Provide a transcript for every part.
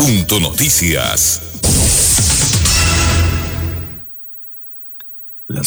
Punto Noticias. Las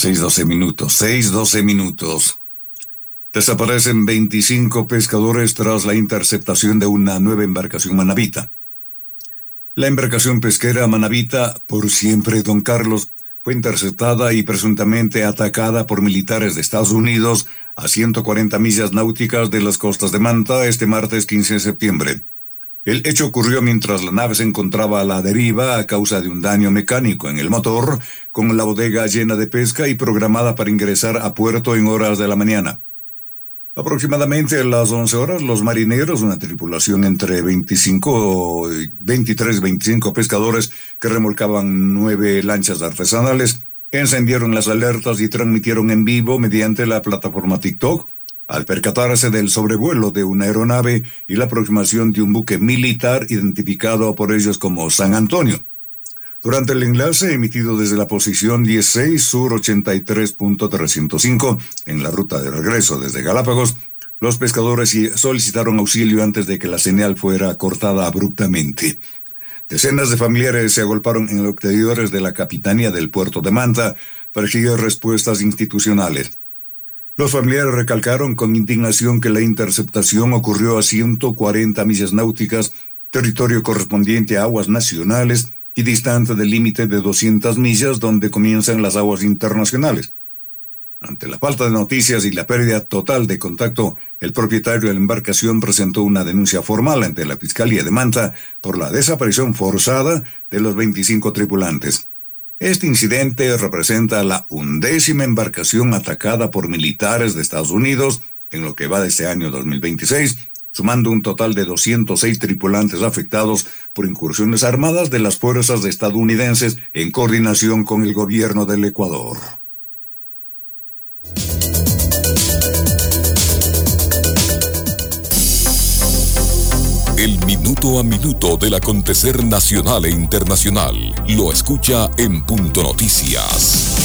6:12 minutos. Desaparecen 25 pescadores tras la interceptación de una nueva embarcación manabita. La embarcación pesquera manabita, por siempre Don Carlos, fue interceptada y presuntamente atacada por militares de Estados Unidos a 140 millas náuticas de las costas de Manta este martes 15 de septiembre. El hecho ocurrió mientras la nave se encontraba a la deriva a causa de un daño mecánico en el motor, con la bodega llena de pesca y programada para ingresar a puerto en horas de la mañana. Aproximadamente a las 11 horas, los marineros, una tripulación entre 25 pescadores que remolcaban 9 lanchas artesanales, encendieron las alertas y transmitieron en vivo mediante la plataforma TikTok, al percatarse del sobrevuelo de una aeronave y la aproximación de un buque militar identificado por ellos como San Antonio. Durante el enlace emitido desde la posición 16 sur 83.305 en la ruta de regreso desde Galápagos, los pescadores solicitaron auxilio antes de que la señal fuera cortada abruptamente. Decenas de familiares se agolparon en los exteriores de la Capitanía del Puerto de Manta para exigir respuestas institucionales. Los familiares recalcaron con indignación que la interceptación ocurrió a 140 millas náuticas, territorio correspondiente a aguas nacionales y distante del límite de 200 millas donde comienzan las aguas internacionales. Ante la falta de noticias y la pérdida total de contacto, el propietario de la embarcación presentó una denuncia formal ante la Fiscalía de Manta por la desaparición forzada de los 25 tripulantes. Este incidente representa la 11ª embarcación atacada por militares de Estados Unidos en lo que va de este año 2026, sumando un total de 206 tripulantes afectados por incursiones armadas de las fuerzas estadounidenses en coordinación con el gobierno del Ecuador. El minuto a minuto del acontecer nacional e internacional lo escucha en Punto Noticias.